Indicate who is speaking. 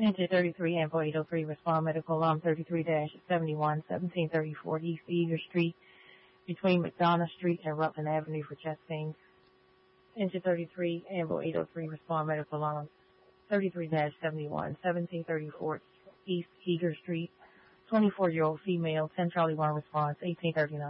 Speaker 1: Engine 33, Ampo 803, respond medical alarm 33-71, 1734 East Eager Street, between McDonough Street and Rutland Avenue for chest pains. Engine 33, Ampo 803, respond medical alarm 33-71, 1734 East Eager Street, 24-year-old female, 10 Charlie 1 response, 1839.